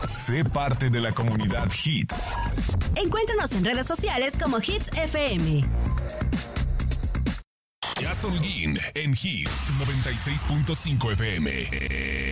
Sé parte de la comunidad Hits. Encuéntranos en redes sociales como Hits FM. Jazz Holguín en Hits 96.5 FM.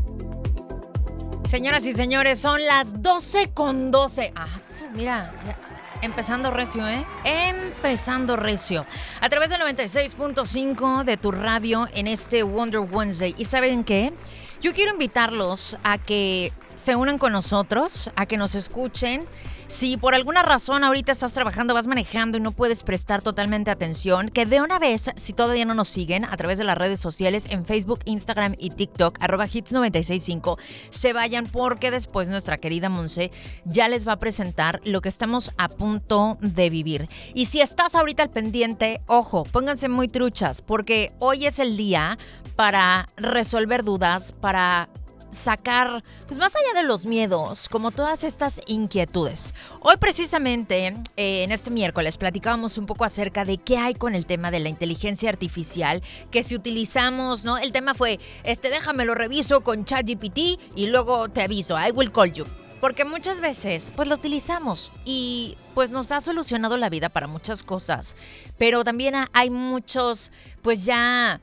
Señoras y señores, son las 12:12. Mira, ya, empezando recio, Empezando recio. A través del 96.5 de tu radio en este Wonder Wednesday. ¿Y saben qué? Yo quiero invitarlos a que se unan con nosotros, a que nos escuchen. Si por alguna razón ahorita estás trabajando, vas manejando y no puedes prestar totalmente atención, que de una vez, si todavía no nos siguen, a través de las redes sociales, en Facebook, Instagram y TikTok, @hits965, se vayan porque después nuestra querida Monse ya les va a presentar lo que estamos a punto de vivir. Y si estás ahorita al pendiente, ojo, pónganse muy truchas, porque hoy es el día para resolver dudas, para sacar, pues más allá de los miedos, como todas estas inquietudes. Hoy precisamente, en este miércoles, platicábamos un poco acerca de qué hay con el tema de la inteligencia artificial, que si utilizamos, ¿no? El tema fue, déjame lo reviso con ChatGPT y luego te aviso, I will call you. Porque muchas veces, pues lo utilizamos y pues nos ha solucionado la vida para muchas cosas. Pero también hay muchos, pues ya,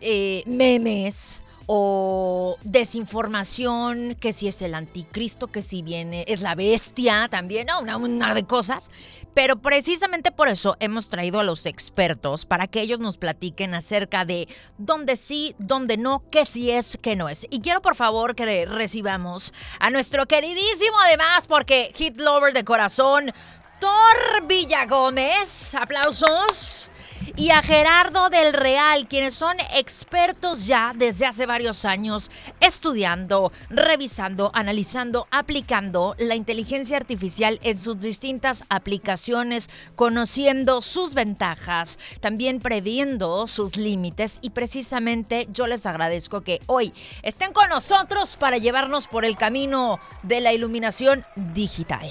memes o desinformación, que si es el anticristo, que si viene, es la bestia también, una de cosas. Pero precisamente por eso hemos traído a los expertos para que ellos nos platiquen acerca de dónde sí, dónde no, qué sí es, qué no es. Y quiero por favor que recibamos a nuestro queridísimo, además, porque hit lover de corazón, Thor Villagómez. Aplausos. Y a Gerardo del Real, quienes son expertos ya desde hace varios años estudiando, revisando, analizando, aplicando la inteligencia artificial en sus distintas aplicaciones, conociendo sus ventajas, también previendo sus límites. Y precisamente yo les agradezco que hoy estén con nosotros para llevarnos por el camino de la iluminación digital.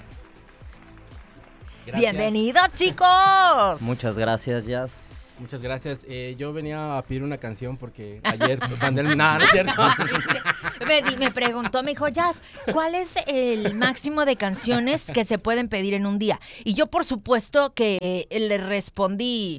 Gracias. Bienvenidos, chicos. Muchas gracias, Jazz. Muchas gracias. Yo venía a pedir una canción porque ayer mandé nada, ¿no es cierto? Me preguntó, me dijo, Jazz, ¿cuál es el máximo de canciones que se pueden pedir en un día? Y yo, por supuesto, que le respondí.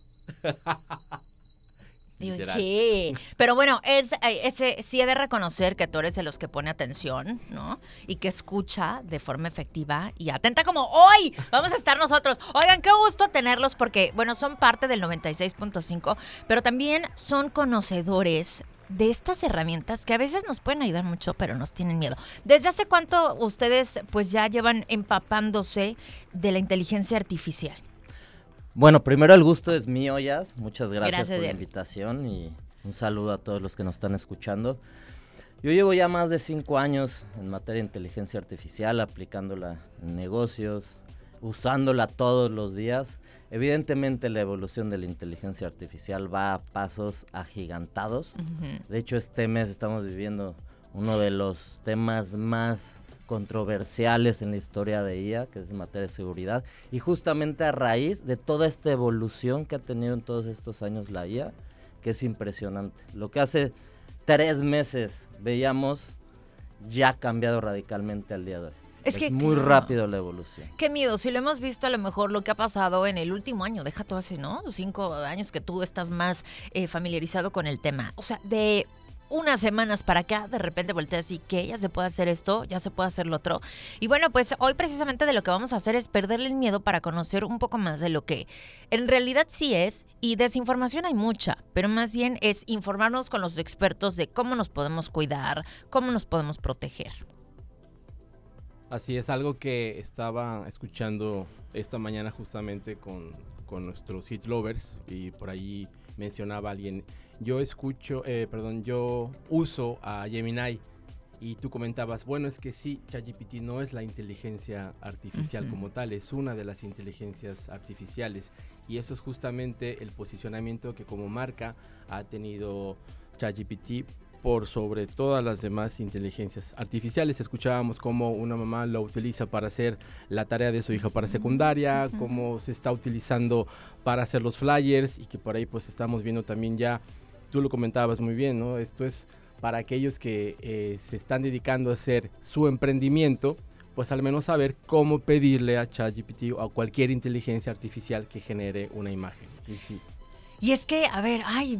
Digo, ¿qué? Pero bueno, ese sí he de reconocer que tú eres de los que pone atención, ¿no? Y que escucha de forma efectiva y atenta como hoy vamos a estar nosotros. Oigan, qué gusto tenerlos porque, bueno, son parte del 96.5, pero también son conocedores de estas herramientas que a veces nos pueden ayudar mucho, pero nos tienen miedo. ¿Desde hace cuánto ustedes pues ya llevan empapándose de la inteligencia artificial? Bueno, primero el gusto es mío, Jazz. Muchas gracias por la bien. invitación y un saludo a todos los que nos están escuchando. Yo llevo ya más de 5 años en materia de inteligencia artificial, aplicándola en negocios, usándola todos los días. Evidentemente la evolución de la inteligencia artificial va a pasos agigantados. Uh-huh. De hecho, este mes estamos viviendo uno de los temas más controversiales en la historia de IA, que es en materia de seguridad, y justamente a raíz de toda esta evolución que ha tenido en todos estos años la IA, que es impresionante. Lo que hace 3 meses veíamos ya ha cambiado radicalmente al día de hoy. Es muy rápido la evolución. Qué miedo, si lo hemos visto a lo mejor lo que ha pasado en el último año, deja tú así, ¿no? 5 años que tú estás más familiarizado con el tema. O sea, de unas semanas para acá, de repente volteas y que ya se puede hacer esto, ya se puede hacer lo otro. Y bueno, pues hoy precisamente de lo que vamos a hacer es perderle el miedo para conocer un poco más de lo que en realidad sí es. Y desinformación hay mucha, pero más bien es informarnos con los expertos de cómo nos podemos cuidar, cómo nos podemos proteger. Así es, algo que estaba escuchando esta mañana justamente con nuestros hit lovers, y por ahí mencionaba alguien, yo uso a Gemini, y tú comentabas, bueno, es que sí, ChatGPT no es la inteligencia artificial como tal, es una de las inteligencias artificiales, y eso es justamente el posicionamiento que como marca ha tenido ChatGPT por sobre todas las demás inteligencias artificiales. Escuchábamos cómo una mamá lo utiliza para hacer la tarea de su hija para secundaria, cómo se está utilizando para hacer los flyers, y que por ahí pues estamos viendo también ya, tú lo comentabas muy bien, ¿no? Esto es para aquellos que se están dedicando a hacer su emprendimiento, pues al menos saber cómo pedirle a ChatGPT o a cualquier inteligencia artificial que genere una imagen. Y sí. Y es que, a ver, hay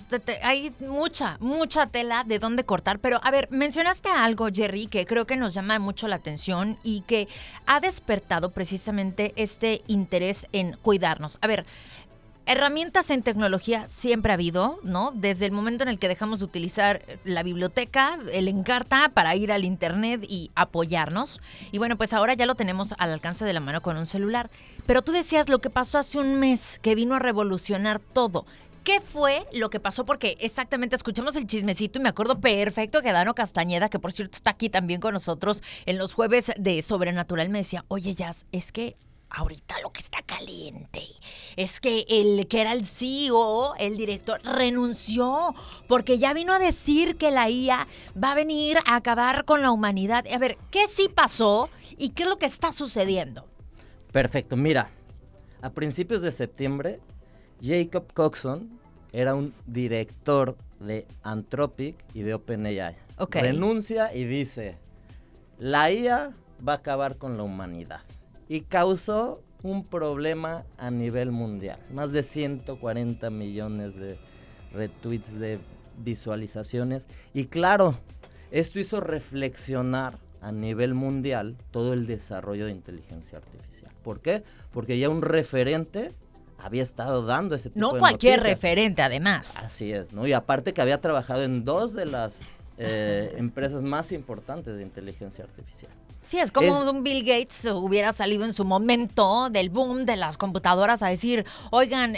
mucha tela de dónde cortar, pero a ver, mencionaste algo, Jerry, que creo que nos llama mucho la atención y que ha despertado precisamente este interés en cuidarnos. A ver, herramientas en tecnología siempre ha habido, ¿no? Desde el momento en el que dejamos de utilizar la biblioteca, el Encarta, para ir al internet y apoyarnos. Y bueno, pues ahora ya lo tenemos al alcance de la mano con un celular. Pero tú decías lo que pasó hace un mes, que vino a revolucionar todo. ¿Qué fue lo que pasó? Porque exactamente escuchamos el chismecito y me acuerdo perfecto que Dano Castañeda, que por cierto está aquí también con nosotros en los jueves de Sobrenatural, me decía, oye, Jazz, es que ahorita lo que está caliente es que el que era el CEO, el director, renunció porque ya vino a decir que la IA va a venir a acabar con la humanidad. A ver, ¿qué sí pasó y qué es lo que está sucediendo? Perfecto, mira, a principios de septiembre, Jacob Coxon era un director de Anthropic y de OpenAI. Okay. Renuncia y dice, la IA va a acabar con la humanidad. Y causó un problema a nivel mundial. Más de 140 millones de retweets, de visualizaciones. Y claro, esto hizo reflexionar a nivel mundial todo el desarrollo de inteligencia artificial. ¿Por qué? Porque ya un referente había estado dando ese tipo de noticias. No cualquier referente, además. Así es, ¿no? Y aparte que había trabajado en 2 de las empresas más importantes de inteligencia artificial. Sí, es como un Bill Gates hubiera salido en su momento del boom de las computadoras a decir, oigan,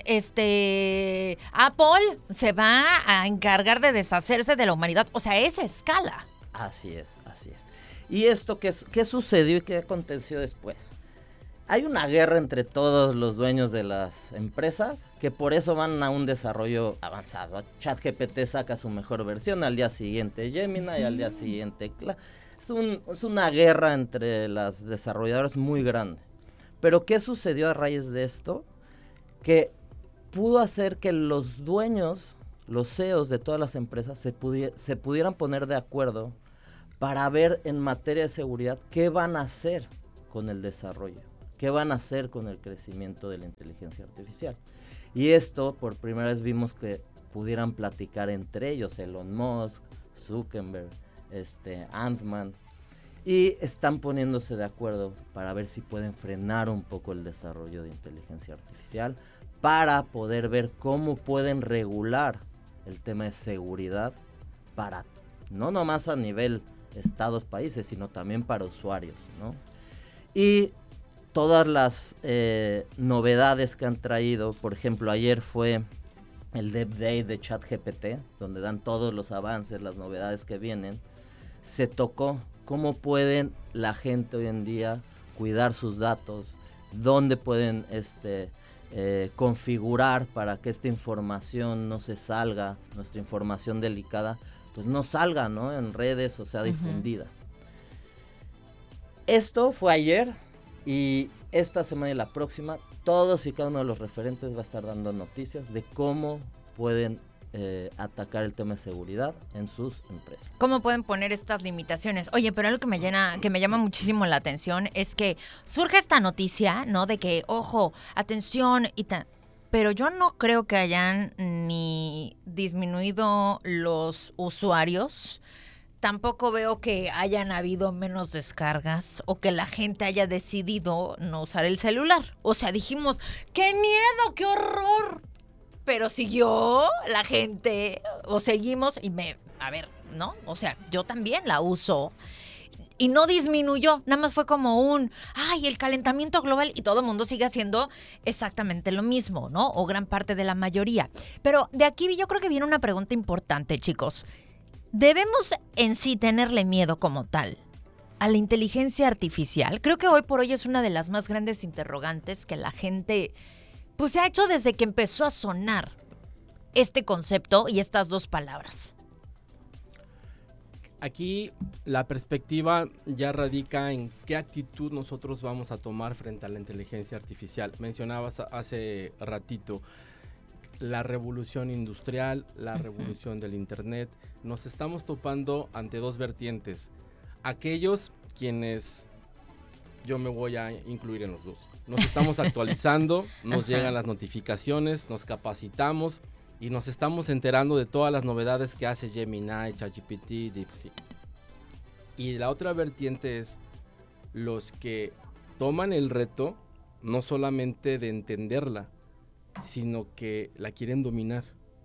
Apple se va a encargar de deshacerse de la humanidad. O sea, esa escala. Así es, así es. ¿Y esto qué sucedió y qué aconteció después? Hay una guerra entre todos los dueños de las empresas que por eso van a un desarrollo avanzado. ChatGPT saca su mejor versión, al día siguiente Gemini y al día siguiente es una guerra entre las desarrolladoras muy grande. Pero ¿qué sucedió a raíz de esto? Que pudo hacer que los dueños, los CEOs de todas las empresas se pudieran poner de acuerdo para ver en materia de seguridad qué van a hacer con el desarrollo, qué van a hacer con el crecimiento de la inteligencia artificial. Y esto por primera vez vimos que pudieran platicar entre ellos, Elon Musk, Zuckerberg, Ant-Man, y están poniéndose de acuerdo para ver si pueden frenar un poco el desarrollo de inteligencia artificial, para poder ver cómo pueden regular el tema de seguridad para, no nomás a nivel estados, países, sino también para usuarios, ¿no? Y todas las novedades que han traído, por ejemplo, ayer fue el Dev Day de ChatGPT, donde dan todos los avances, las novedades que vienen. Se tocó cómo pueden la gente hoy en día cuidar sus datos, dónde pueden configurar para que esta información no se salga, nuestra información delicada, pues no salga, ¿no?, en redes o sea difundida. Esto fue ayer y esta semana y la próxima todos y cada uno de los referentes va a estar dando noticias de cómo pueden atacar el tema de seguridad en sus empresas. ¿Cómo pueden poner estas limitaciones? Oye, pero algo que me llama muchísimo la atención es que surge esta noticia, ¿no? De que, ojo, atención y tal. Pero yo no creo que hayan ni disminuido los usuarios. Tampoco veo que hayan habido menos descargas o que la gente haya decidido no usar el celular. O sea, dijimos, ¡qué miedo, qué horror! Pero siguió la gente, o seguimos, a ver, ¿no? O sea, yo también la uso y no disminuyó, nada más fue como el calentamiento global y todo el mundo sigue haciendo exactamente lo mismo, ¿no? O gran parte de la mayoría. Pero de aquí yo creo que viene una pregunta importante, chicos. ¿Debemos en sí tenerle miedo como tal a la inteligencia artificial? Creo que hoy por hoy es una de las más grandes interrogantes que la gente pues se ha hecho desde que empezó a sonar este concepto y estas dos palabras. Aquí la perspectiva ya radica en qué actitud nosotros vamos a tomar frente a la inteligencia artificial. Mencionabas hace ratito, la revolución industrial, la revolución del internet, nos estamos topando ante dos vertientes. Aquellos quienes yo me voy a incluir en los dos. Nos estamos actualizando, nos llegan las notificaciones, nos capacitamos y nos estamos enterando de todas las novedades que hace Gemini, ChatGPT, DeepSeek. Y la otra vertiente es los que toman el reto no solamente de entenderla, sino que la quieren dominar.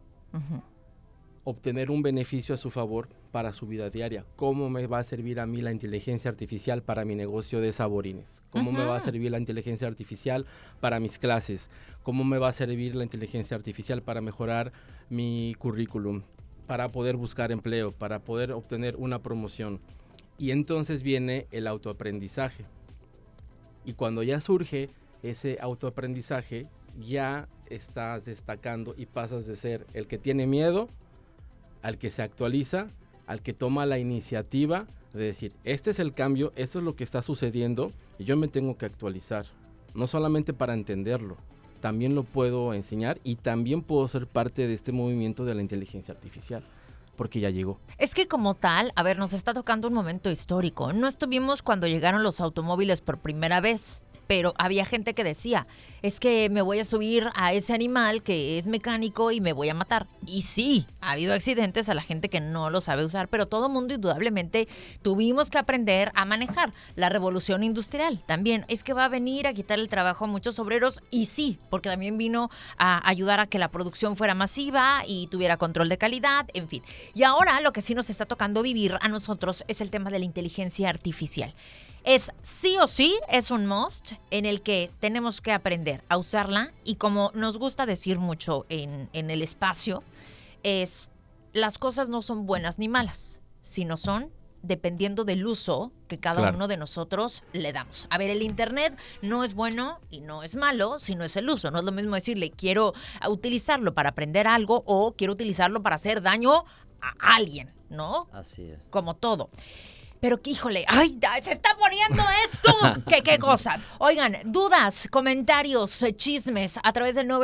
Obtener un beneficio a su favor para su vida diaria. ¿Cómo me va a servir a mí la inteligencia artificial para mi negocio de saborines? ¿Cómo me va a servir la inteligencia artificial para mis clases? ¿Cómo me va a servir la inteligencia artificial para mejorar mi currículum? Para poder buscar empleo, para poder obtener una promoción. Y entonces viene el autoaprendizaje. Y cuando ya surge ese autoaprendizaje, ya estás destacando y pasas de ser el que tiene miedo al que se actualiza, al que toma la iniciativa de decir, este es el cambio, esto es lo que está sucediendo y yo me tengo que actualizar. No solamente para entenderlo, también lo puedo enseñar y también puedo ser parte de este movimiento de la inteligencia artificial, porque ya llegó. Es que como tal, a ver, nos está tocando un momento histórico. No estuvimos cuando llegaron los automóviles por primera vez. Pero había gente que decía, es que me voy a subir a ese animal que es mecánico y me voy a matar. Y sí, ha habido accidentes a la gente que no lo sabe usar, pero todo mundo indudablemente tuvimos que aprender a manejar. La revolución industrial también es que va a venir a quitar el trabajo a muchos obreros y sí, porque también vino a ayudar a que la producción fuera masiva y tuviera control de calidad, en fin. Y ahora lo que sí nos está tocando vivir a nosotros es el tema de la inteligencia artificial. Es sí o sí, es un must en el que tenemos que aprender a usarla y como nos gusta decir mucho en el espacio, es las cosas no son buenas ni malas, sino son dependiendo del uso que cada uno de nosotros le damos. A ver, el internet no es bueno y no es malo, sino es el uso. No es lo mismo decirle quiero utilizarlo para aprender algo o quiero utilizarlo para hacer daño a alguien, ¿no? Así es. Como todo. Pero que, híjole, ¡ay, se está poniendo esto! ¿Qué cosas? Oigan, dudas, comentarios, chismes a través del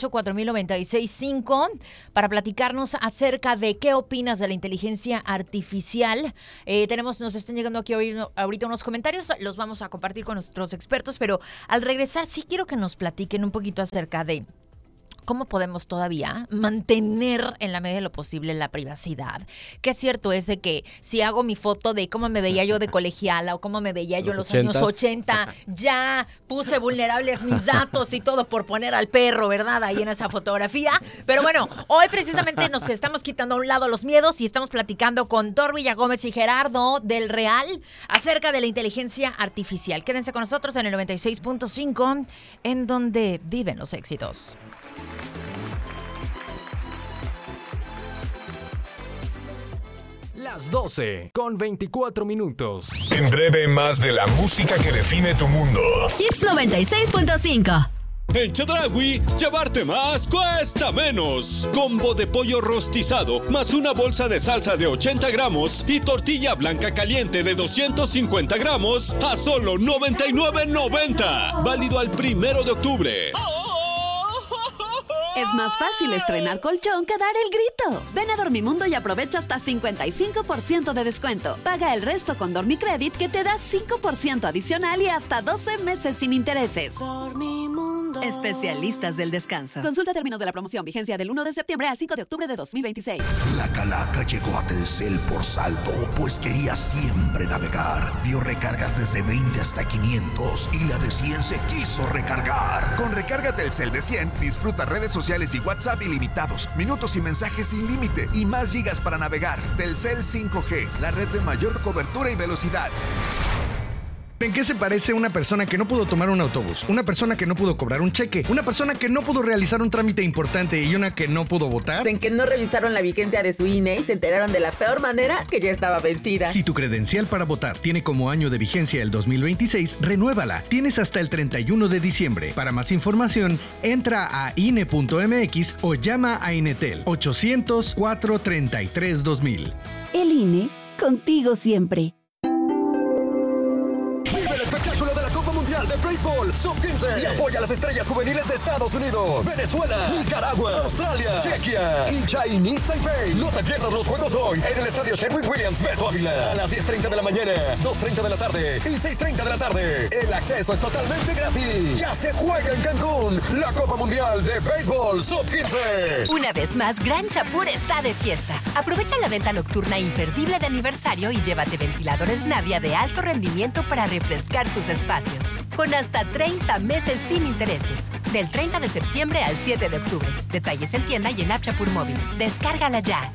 998-4096.5 para platicarnos acerca de qué opinas de la inteligencia artificial. Nos están llegando aquí ahorita unos comentarios, los vamos a compartir con nuestros expertos, pero al regresar sí quiero que nos platiquen un poquito acerca de ¿cómo podemos todavía mantener en la medida de lo posible la privacidad? Qué cierto es de que si hago mi foto de cómo me veía yo de colegiala o cómo me veía yo en los años 80, ya puse vulnerables mis datos y todo por poner al perro, ¿verdad? Ahí en esa fotografía. Pero bueno, hoy precisamente nos estamos quitando a un lado los miedos y estamos platicando con Thor Villagómez y Gerardo del Real acerca de la inteligencia artificial. Quédense con nosotros en el 96.5, en donde viven los éxitos. Las 12 con 24 minutos. En breve, más de la música que define tu mundo. Hits 96.5. En Chedraui, llevarte más cuesta menos. Combo de pollo rostizado, más una bolsa de salsa de 80 gramos y tortilla blanca caliente de 250 gramos a solo $99.90. Válido al 1 de octubre. Es más fácil estrenar colchón que dar el grito. Ven a Dormimundo y aprovecha hasta 55% de descuento. Paga el resto con Dormicredit que te da 5% adicional y hasta 12 meses sin intereses. Dormimundo. Especialistas del descanso. Consulta términos de la promoción. Vigencia del 1 de septiembre al 5 de octubre de 2026. La calaca llegó a Telcel por saldo, pues quería siempre navegar. Vio recargas desde 20 hasta 500 y la de 100 se quiso recargar. Con recarga Telcel de 100, disfruta redes sociales y WhatsApp ilimitados, minutos y mensajes sin límite y más gigas para navegar. Telcel 5G, la red de mayor cobertura y velocidad. ¿En qué se parece una persona que no pudo tomar un autobús? Una persona que no pudo cobrar un cheque, una persona que no pudo realizar un trámite importante y una que no pudo votar. En que no revisaron la vigencia de su INE y se enteraron de la peor manera que ya estaba vencida. Si tu credencial para votar tiene como año de vigencia el 2026, renuévala. Tienes hasta el 31 de diciembre. Para más información, entra a INE.mx o llama a Inetel 800-433-2000. El INE, contigo siempre. Vive el espectáculo de la Copa Mundial de de Béisbol Sub-15 y apoya a las estrellas juveniles de Estados Unidos, Venezuela, Nicaragua, Australia, Chequia y Chinese Taipei. No te pierdas los juegos hoy en el estadio Sherwin-Williams Beto Ávila a las 10:30 de la mañana, 2:30 de la tarde y 6:30 de la tarde. El acceso es totalmente gratis. Ya se juega en Cancún la Copa Mundial de Béisbol Sub-15. Una vez más, Gran Chapur está de fiesta. Aprovecha la venta nocturna imperdible de aniversario y llévate ventiladores Navia de alto rendimiento para refrescar tus espacios. Con hasta 30 meses sin intereses. Del 30 de septiembre al 7 de octubre. Detalles en tienda y en App Chapur Móvil. Descárgala ya.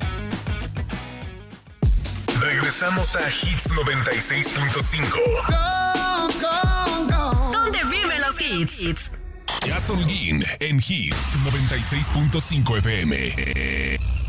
Regresamos a Hits 96.5. ¿Dónde viven los hits? Jason Holguín en Hits 96.5 FM.